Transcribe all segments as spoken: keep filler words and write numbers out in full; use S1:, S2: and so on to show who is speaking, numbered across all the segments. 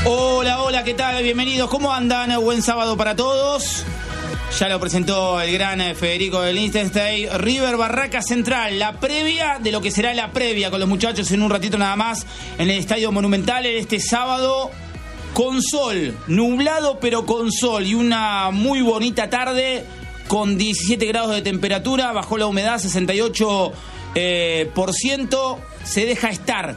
S1: Hola, hola, ¿qué tal? Bienvenidos, ¿cómo andan? Buen sábado para todos. Ya lo presentó el gran Federico del Liechtenstein. River Barraca Central, la previa de lo que será la previa con los muchachos en un ratito nada más en el Estadio Monumental en este sábado con sol, nublado pero con sol y una muy bonita tarde con diecisiete grados de temperatura, bajó la humedad sesenta y ocho por ciento, se deja estar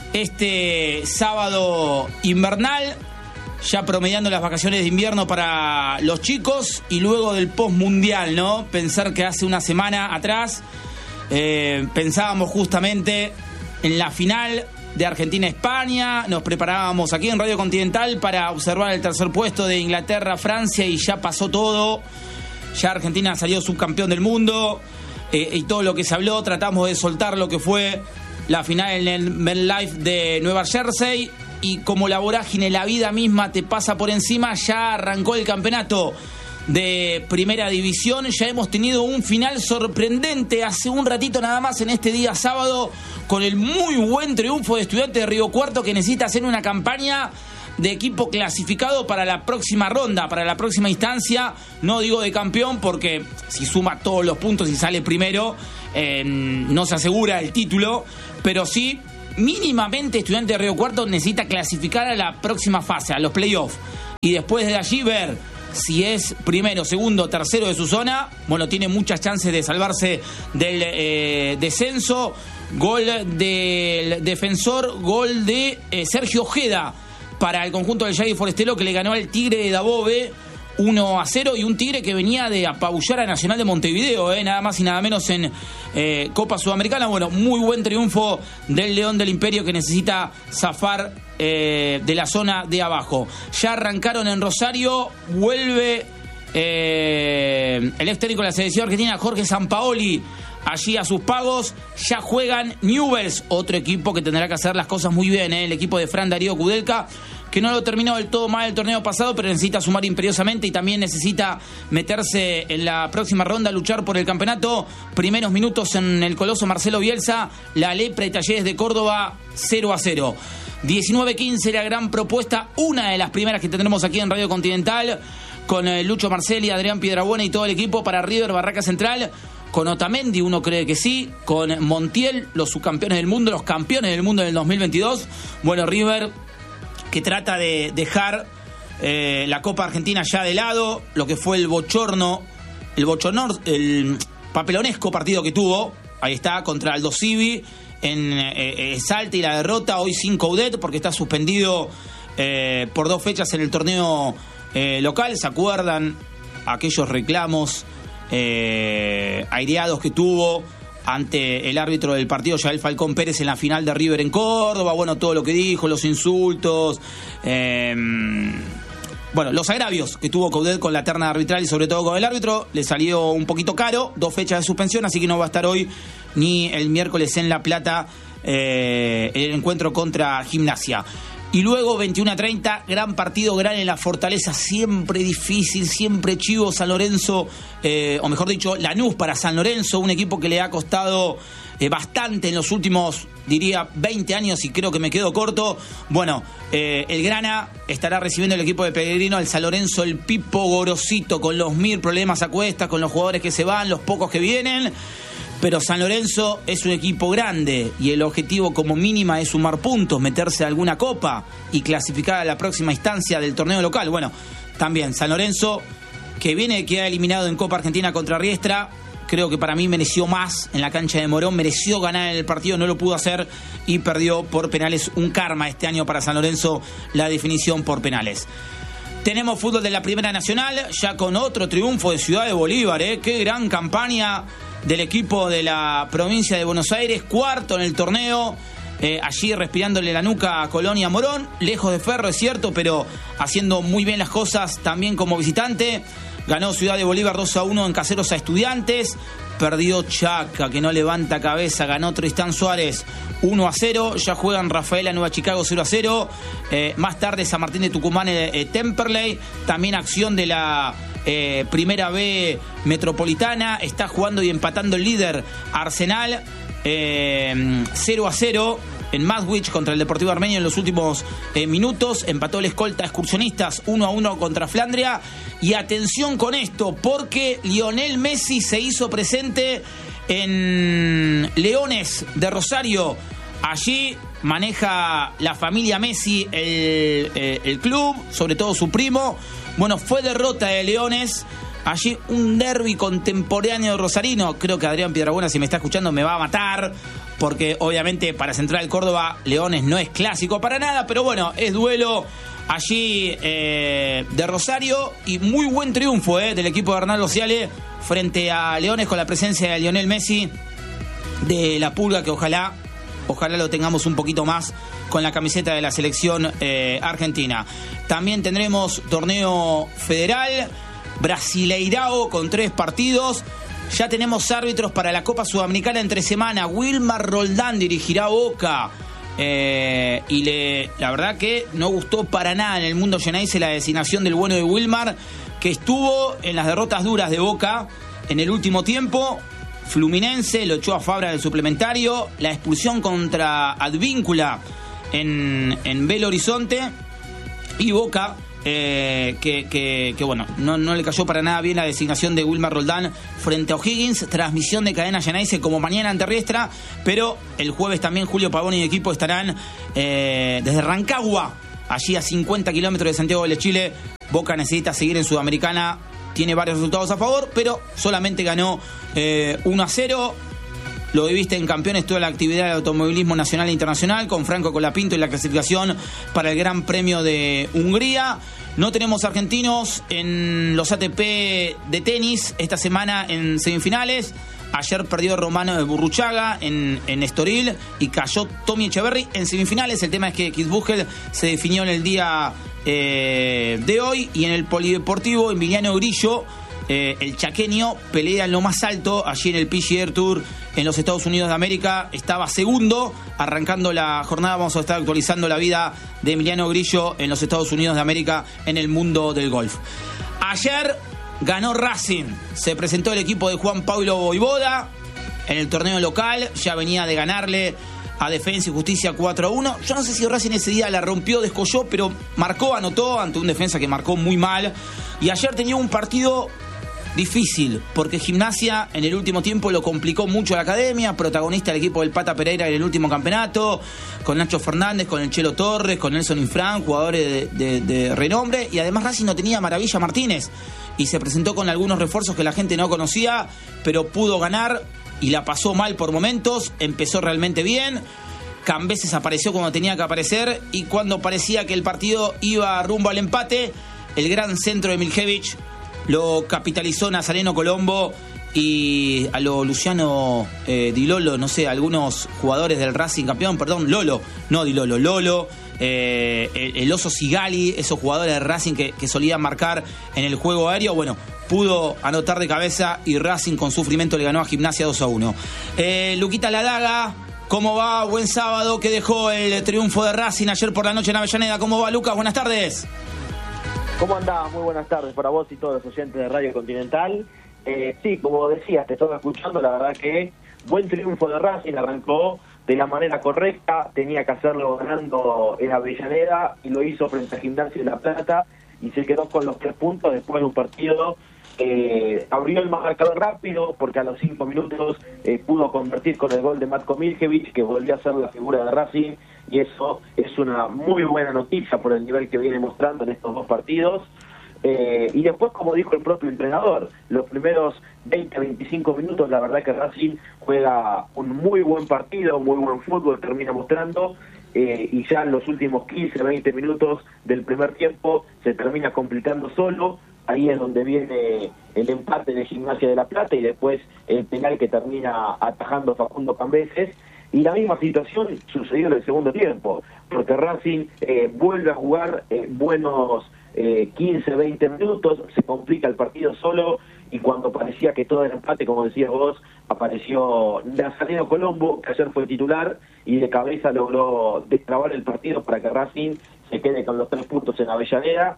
S1: este sábado invernal, ya promediando las vacaciones de invierno para los chicos y luego del post-mundial, ¿no? Pensar que hace una semana atrás eh, pensábamos justamente en la final de Argentina-España, nos preparábamos aquí en Radio Continental para observar el tercer puesto de Inglaterra-Francia y ya pasó todo, ya Argentina salió subcampeón del mundo eh, y todo lo que se habló, tratamos de soltar lo que fue la final en el MetLife de Nueva Jersey y como la vorágine, la vida misma te pasa por encima, ya arrancó el campeonato de Primera División, ya hemos tenido un final sorprendente hace un ratito nada más en este día sábado con el muy buen triunfo de Estudiantes de Río Cuarto que necesita hacer una campaña de equipo clasificado para la próxima ronda, para la próxima instancia, no digo de campeón porque si suma todos los puntos y sale primero eh, no se asegura el título, pero sí mínimamente Estudiantes de Río Cuarto necesita clasificar a la próxima fase, a los playoffs, y después de allí ver si es primero, segundo, tercero de su zona. Bueno, tiene muchas chances de salvarse del eh, descenso. Gol del defensor, gol de eh, Sergio Ojeda para el conjunto del Jay Forestelo, que le ganó al Tigre de Dabove uno a cero, y un Tigre que venía de apabullar a Nacional de Montevideo, eh, nada más y nada menos en eh, Copa Sudamericana. Bueno, muy buen triunfo del León del Imperio que necesita zafar eh, de la zona de abajo. Ya arrancaron en Rosario, vuelve eh, el ex técnico de la selección argentina, Jorge Sampaoli, allí a sus pagos. Ya juegan Newell's, otro equipo que tendrá que hacer las cosas muy bien, eh, el equipo de Fran Darío Kudelka, que no lo terminó del todo mal el torneo pasado, pero necesita sumar imperiosamente y también necesita meterse en la próxima ronda, luchar por el campeonato. Primeros minutos en el Coloso Marcelo Bielsa, la Lepra y Talleres de Córdoba cero a cero. diecinueve quince la gran propuesta, una de las primeras que tendremos aquí en Radio Continental, con Lucho Marcelli, Adrián Piedrabuena y todo el equipo para River Barraca Central. Con Otamendi, uno cree que sí. Con Montiel, los subcampeones del mundo, los campeones del mundo del dos mil veintidós. Bueno, River, que trata de dejar eh, la Copa Argentina ya de lado, lo que fue el bochorno, el bochorno, el papelonesco partido que tuvo, ahí está, contra Aldo Civi, en eh, Salta y la derrota, hoy sin Coudet, porque está suspendido eh, por dos fechas en el torneo eh, local. ¿Se acuerdan aquellos reclamos eh, aireados que tuvo ante el árbitro del partido, Yael Falcón Pérez, en la final de River en Córdoba? Bueno, todo lo que dijo, los insultos, eh, bueno, los agravios que tuvo Coudet con la terna arbitral y sobre todo con el árbitro, le salió un poquito caro, dos fechas de suspensión, así que no va a estar hoy ni el miércoles en La Plata eh, el encuentro contra Gimnasia. Y luego veintiuno a treinta, gran partido, gran en la Fortaleza, siempre difícil, siempre chivo San Lorenzo, eh, o mejor dicho, Lanús para San Lorenzo, un equipo que le ha costado eh, bastante en los últimos, diría, veinte años, y creo que me quedo corto. Bueno, eh, el Grana estará recibiendo el equipo de Pellegrino, el San Lorenzo, el Pipo Gorosito, con los mil problemas a cuestas, con los jugadores que se van, los pocos que vienen. Pero San Lorenzo es un equipo grande y el objetivo como mínima es sumar puntos, meterse a alguna copa y clasificar a la próxima instancia del torneo local. Bueno, también San Lorenzo, que viene de quedar eliminado en Copa Argentina contra Riestra, creo que para mí mereció más en la cancha de Morón, mereció ganar en el partido, no lo pudo hacer y perdió por penales. Un karma este año para San Lorenzo, la definición por penales. Tenemos fútbol de la Primera Nacional, ya con otro triunfo de Ciudad de Bolívar, ¿eh? Qué gran campaña del equipo de la provincia de Buenos Aires, cuarto en el torneo, eh, allí respirándole la nuca a Colonia Morón, lejos de Ferro es cierto, pero haciendo muy bien las cosas también como visitante. Ganó Ciudad de Bolívar dos a uno en Caseros a Estudiantes, perdió Chaca, que no levanta cabeza, ganó Tristán Suárez uno a cero, ya juegan Rafaela Nueva Chicago cero a cero, eh, más tarde San Martín de Tucumán, eh, eh, Temperley, también acción de la eh, Primera B Metropolitana, está jugando y empatando el líder Arsenal, eh, cero a cero, en Madwich contra el Deportivo Armenio en los últimos eh, minutos. Empató el escolta Excursionistas uno a uno contra Flandria. Y atención con esto, porque Lionel Messi se hizo presente en Leones de Rosario. Allí maneja la familia Messi el, el, el club, sobre todo su primo. Bueno, fue derrota de Leones. Allí un derbi contemporáneo rosarino. Creo que Adrián Piedrabuena, si me está escuchando, me va a matar, porque obviamente para Central Córdoba Leones no es clásico para nada, pero bueno, es duelo allí eh, de Rosario. Y muy buen triunfo eh, del equipo de Arnaldo Ciale frente a Leones, con la presencia de Lionel Messi, de la Pulga, que ojalá Ojalá lo tengamos un poquito más con la camiseta de la selección eh, argentina. También tendremos torneo federal, Brasileirao con tres partidos. Ya tenemos árbitros para la Copa Sudamericana entre semana. Wilmar Roldán dirigirá Boca. Eh, y le, la verdad que no gustó para nada en el mundo Geneise la designación del bueno de Wilmar, que estuvo en las derrotas duras de Boca en el último tiempo. Fluminense lo echó a Fabra del suplementario, la expulsión contra Advíncula en, en Belo Horizonte, y Boca eh, que, que, que bueno, no, no le cayó para nada bien la designación de Wilmar Roldán frente a O'Higgins. Transmisión de Cadena Geneise como mañana ante Riestra, pero el jueves también Julio Pavón y equipo estarán eh, desde Rancagua, allí a cincuenta kilómetros de Santiago del Chile. Boca necesita seguir en Sudamericana. Tiene varios resultados a favor, pero solamente ganó eh, uno a cero. Lo viviste en Campeones, toda la actividad del automovilismo nacional e internacional, con Franco Colapinto y la clasificación para el Gran Premio de Hungría. No tenemos argentinos en los A T P de tenis esta semana en semifinales. Ayer perdió Romano de Burruchaga en, en Estoril y cayó Tommy Echeverry en semifinales. El tema es que Kitzbühel se definió en el día eh, de hoy. Y en el polideportivo, Emiliano Grillo, eh, el chaqueño, pelea en lo más alto allí en el P G A Tour en los Estados Unidos de América. Estaba segundo. Arrancando la jornada vamos a estar actualizando la vida de Emiliano Grillo en los Estados Unidos de América en el mundo del golf. Ayer ganó Racing, se presentó el equipo de Juan Pablo Voivoda en el torneo local. Ya venía de ganarle a Defensa y Justicia cuatro a uno. Yo no sé si Racing ese día la rompió, descolló, pero marcó, anotó ante un Defensa que marcó muy mal. Y ayer tenía un partido difícil, porque Gimnasia en el último tiempo lo complicó mucho a la Academia, protagonista del equipo del Pata Pereira en el último campeonato, con Nacho Fernández, con el Chelo Torres, con Nelson Infran, jugadores de, de, de renombre. Y además Racing no tenía a Maravilla Martínez, y se presentó con algunos refuerzos que la gente no conocía, pero pudo ganar y la pasó mal por momentos. Empezó realmente bien. Cambeses apareció cuando tenía que aparecer, y cuando parecía que el partido iba rumbo al empate, el gran centro de Miljevich lo capitalizó Nazareno Colombo, y a lo Luciano eh, Di Lolo, no sé, algunos jugadores del Racing campeón, perdón, Lolo, no Di Lolo, Lolo, eh, el, el Oso Sigali, esos jugadores de Racing que, que solían marcar en el juego aéreo, bueno, pudo anotar de cabeza, y Racing con sufrimiento le ganó a Gimnasia dos a uno. Eh, Luquita Ladaga, ¿cómo va? Buen sábado, que dejó el triunfo de Racing ayer por la noche en Avellaneda. ¿Cómo va, Lucas? Buenas tardes.
S2: ¿Cómo andás? Muy buenas tardes para vos y todos los oyentes de Radio Continental. Eh, sí, como decías, te estaba escuchando, la verdad que buen triunfo de Racing, arrancó de la manera correcta, tenía que hacerlo ganando en Avellaneda, y lo hizo frente a Gimnasia de La Plata, y se quedó con los tres puntos después de un partido. Eh, abrió el marcador rápido, porque a los cinco minutos eh, pudo convertir con el gol de Matko Miljevich, que volvió a ser la figura de Racing, y eso es una muy buena noticia por el nivel que viene mostrando en estos dos partidos. Eh, y después, como dijo el propio entrenador, los primeros veinte a veinticinco minutos, la verdad que Racing juega un muy buen partido, muy buen fútbol, termina mostrando, eh, y ya en los últimos quince a veinte minutos del primer tiempo se termina complicando solo. Ahí es donde viene el empate de Gimnasia de La Plata, y después el penal que termina atajando Facundo Cambeses. Y la misma situación sucedió en el segundo tiempo, porque Racing eh, vuelve a jugar eh, buenos eh, quince a veinte minutos, se complica el partido solo, y cuando parecía que todo era empate, como decías vos, apareció Nazareno Colombo, que ayer fue titular, y de cabeza logró destrabar el partido para que Racing se quede con los tres puntos en Avellaneda.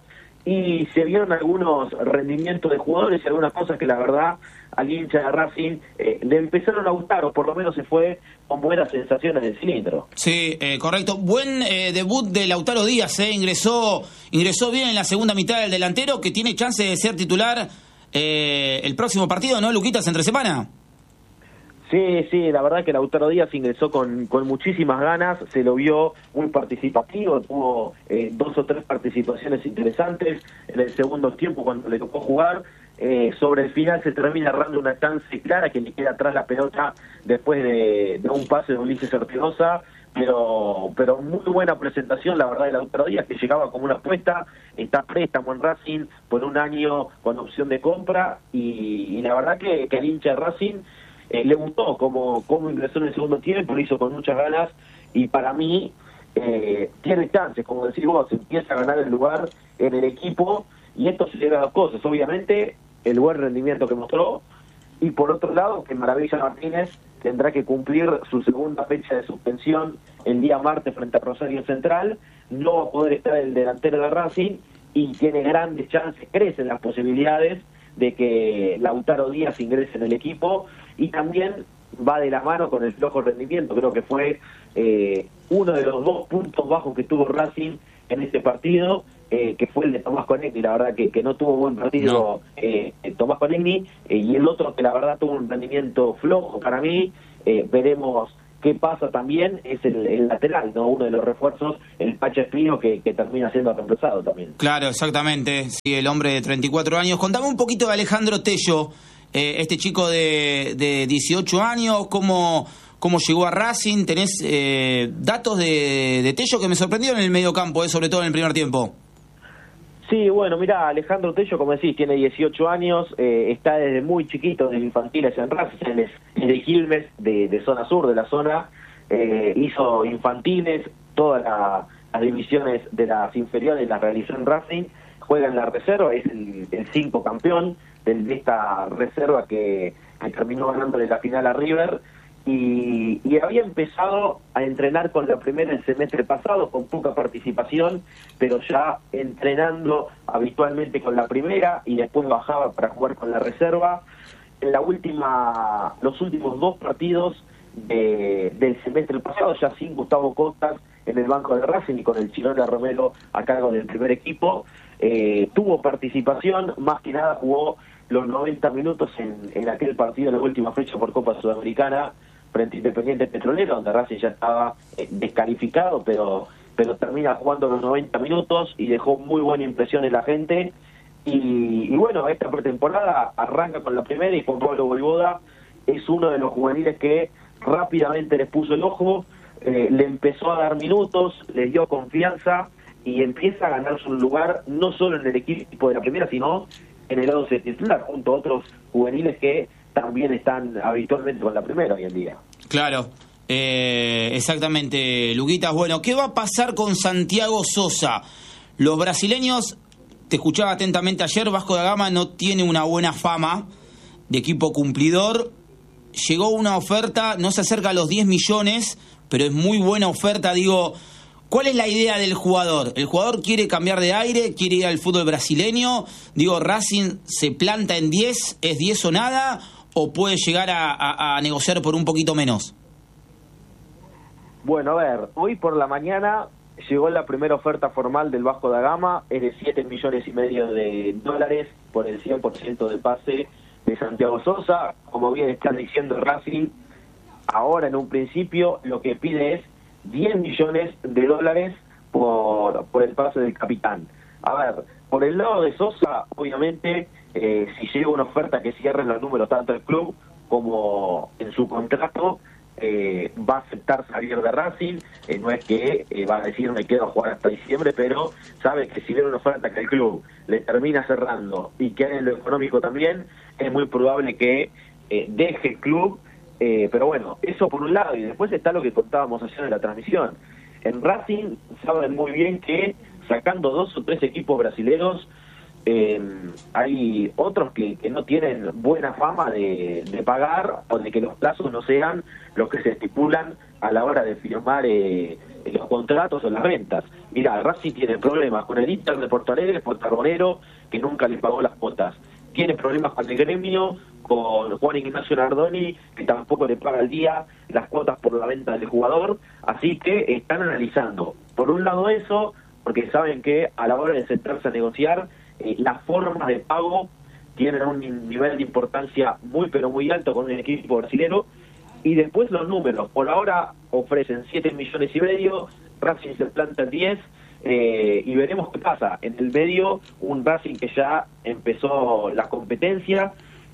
S2: y se vieron algunos rendimientos de jugadores y algunas cosas que la verdad al hincha de Racing eh, le empezaron a gustar, o por lo menos se fue con buenas sensaciones del cilindro.
S1: Sí, eh, correcto. Buen eh, debut de Lautaro Díaz, eh. ingresó ingresó bien en la segunda mitad del delantero, que tiene chance de ser titular eh, el próximo partido, ¿no, Luquitas, entre semana?
S2: Sí, sí, la verdad que Lautaro Díaz ingresó con, con muchísimas ganas, se lo vio muy participativo, tuvo eh, dos o tres participaciones interesantes en el segundo tiempo cuando le tocó jugar. Eh, sobre el final se termina errando una chance clara que le queda atrás la pelota después de, de un pase de Ulises Ortigosa, pero pero muy buena presentación la verdad de Lautaro Díaz, que llegaba como una apuesta, está préstamo en Racing por un año con opción de compra, y, y la verdad que, que el hincha de Racing Eh, le gustó cómo, cómo ingresó en el segundo tiempo, lo hizo con muchas ganas, y para mí eh, tiene chances, como decís vos, empieza a ganar el lugar en el equipo, y esto se debe a dos cosas: obviamente el buen rendimiento que mostró, y por otro lado que Maravilla Martínez tendrá que cumplir su segunda fecha de suspensión el día martes frente a Rosario Central, no va a poder estar el delantero de Racing, y tiene grandes chances, crecen las posibilidades de que Lautaro Díaz ingrese en el equipo, y también va de la mano con el flojo rendimiento. Creo que fue eh, uno de los dos puntos bajos que tuvo Racing en este partido, eh, que fue el de Tomás Conegni. La verdad que, que no tuvo buen partido no. eh, Tomás Conegni, eh, y el otro que la verdad tuvo un rendimiento flojo para mí. Eh, veremos qué pasa también, es el, el lateral, no uno de los refuerzos, el Pacha Espino, que, que termina siendo reemplazado también.
S1: Claro, exactamente, sí, el hombre de treinta y cuatro años. Contame un poquito de Alejandro Tello, eh, este chico de, de dieciocho años, cómo, cómo llegó a Racing. ¿Tenés eh, datos de, de Tello que me sorprendieron en el mediocampo, eh, sobre todo en el primer tiempo?
S2: Sí, bueno, mira, Alejandro Tello, como decís, tiene dieciocho años, eh, está desde muy chiquito, desde infantiles en Racing, es, es de Quilmes, de, de zona sur, de la zona, eh, hizo infantiles, todas la, las divisiones de las inferiores las realizó en Racing, juega en la reserva, es el, el cinco campeón de, de esta reserva que, que terminó ganándole la final a River. Y, y había empezado a entrenar con la primera el semestre pasado, con poca participación, pero ya entrenando habitualmente con la primera, y después bajaba para jugar con la reserva. En la última, los últimos dos partidos de, del semestre pasado, ya sin Gustavo Costas en el banco de Racing y con el Chirola Romero a cargo del primer equipo, eh, tuvo participación, más que nada jugó los noventa minutos en, en aquel partido de la última fecha por Copa Sudamericana frente a Independiente Petrolero, donde Racing ya estaba eh, descalificado, pero pero termina jugando los noventa minutos y dejó muy buena impresión en la gente. Y, y bueno, esta pretemporada arranca con la primera, y Juan Pablo Voivoda es uno de los juveniles que rápidamente les puso el ojo, eh, le empezó a dar minutos, les dio confianza, y empieza a ganarse un lugar no solo en el equipo de la primera, sino en el once titular, junto a otros juveniles que también están habitualmente con la primera hoy en día.
S1: Claro, eh, exactamente, Luquitas. Bueno, ¿qué va a pasar con Santiago Sosa? Los brasileños, te escuchaba atentamente ayer, Vasco da Gama no tiene una buena fama de equipo cumplidor. Llegó una oferta, no se acerca a los diez millones, pero es muy buena oferta. Digo, ¿cuál es la idea del jugador? ¿El jugador quiere cambiar de aire? ¿Quiere ir al fútbol brasileño? Digo, ¿Racing se planta en diez? ¿Es diez o nada? ¿O puede llegar a, a, a negociar por un poquito menos?
S2: Bueno, a ver, hoy por la mañana llegó la primera oferta formal del Vasco da Gama, es de siete millones y medio de dólares por el cien por ciento del pase de Santiago Sosa. Como bien está diciendo Racing, ahora en un principio lo que pide es diez millones de dólares por, por el pase del capitán. A ver, por el lado de Sosa, obviamente, eh, si llega una oferta que cierre los números tanto el club como en su contrato, eh, va a aceptar salir de Racing. Eh, no es que eh, va a decir me quedo a jugar hasta diciembre, pero sabe que si viene una oferta que el club le termina cerrando y que en lo económico también, es muy probable que eh, deje el club. Eh, pero bueno, eso por un lado, y después está lo que contábamos ayer en la transmisión. En Racing saben muy bien que sacando dos o tres equipos brasileños, eh, hay otros que, que no tienen buena fama de, de pagar, o de que los plazos no sean los que se estipulan a la hora de firmar eh, los contratos o las rentas. Mirá, Racing tiene problemas con el Inter de Porto Alegre, por Carbonero, que nunca le pagó las cuotas. Tiene problemas con el gremio, con Juan Ignacio Nardoni, que tampoco le paga al día las cuotas por la venta del jugador. Así que están analizando, por un lado eso, porque saben que a la hora de sentarse a negociar, eh, las formas de pago tienen un nivel de importancia muy pero muy alto con el equipo brasilero. Y después los números, por ahora ofrecen siete millones y medio, Racing se planta en diez, eh, y veremos qué pasa. En el medio, un Racing que ya empezó la competencia,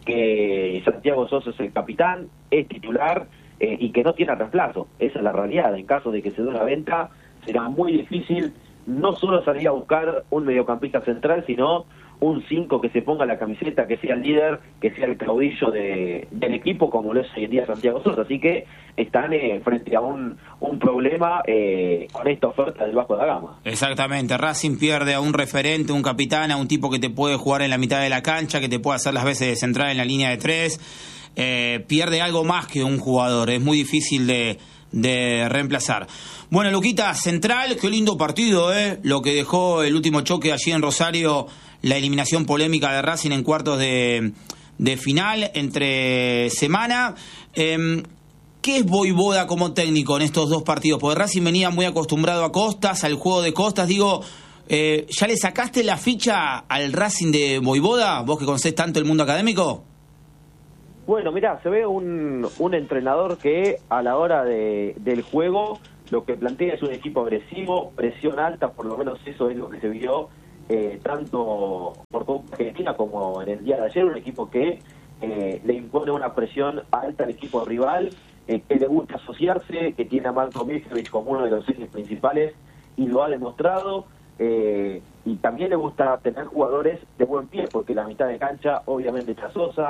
S2: que Santiago Sosa es el capitán, es titular, eh, y que no tiene reemplazo. Esa es la realidad. En caso de que se dé una venta, será muy difícil no solo salir a buscar un mediocampista central, sino un cinco que se ponga la camiseta, que sea el líder, que sea el caudillo de, del equipo, como lo es hoy en día Santiago Sosa. Así que están eh, frente a un, un problema eh, con esta oferta del Vasco da Gama.
S1: Exactamente, Racing pierde a un referente, un capitán, a un tipo que te puede jugar en la mitad de la cancha, que te puede hacer las veces de central en la línea de tres. Eh, pierde algo más que un jugador, es muy difícil de, de reemplazar. Bueno, Luquita, Central, qué lindo partido, ¿eh? Lo que dejó el último choque allí en Rosario, la eliminación polémica de Racing en cuartos de, de final entre semana. Eh, ¿Qué es Voivoda como técnico en estos dos partidos? Porque Racing venía muy acostumbrado a Costas, al juego de Costas. Digo, eh, ¿ya le sacaste la ficha al Racing de Voivoda? Vos que conocés tanto el mundo académico.
S2: Bueno, mirá, se ve un, un entrenador que a la hora de, del juego lo que plantea es un equipo agresivo, presión alta, por lo menos eso es lo que se vio eh, tanto por Copa Argentina como en el día de ayer, un equipo que eh, le impone una presión alta al equipo rival, eh, que le gusta asociarse, que tiene a Marko Miljković como uno de los ejes principales y lo ha demostrado, eh, y también le gusta tener jugadores de buen pie, porque la mitad de cancha obviamente está Sosa,